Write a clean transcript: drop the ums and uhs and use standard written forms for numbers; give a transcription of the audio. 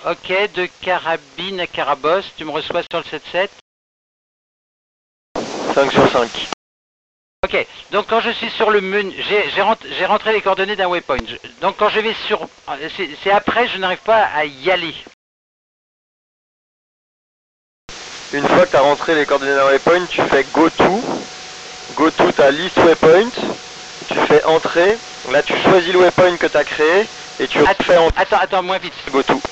Ok, de carabine à Carabosse, tu me reçois sur le 7-7. 5 sur 5. Ok, donc quand je suis sur le menu, j'ai rentré les coordonnées d'un waypoint. Donc quand je vais sur... C'est après, je n'arrive pas à y aller. Une fois que tu as rentré les coordonnées d'un waypoint, tu fais go to ta list waypoint, tu fais entrée, là tu choisis le waypoint que tu as créé et tu refais entrer. Attends, moins vite. Go to.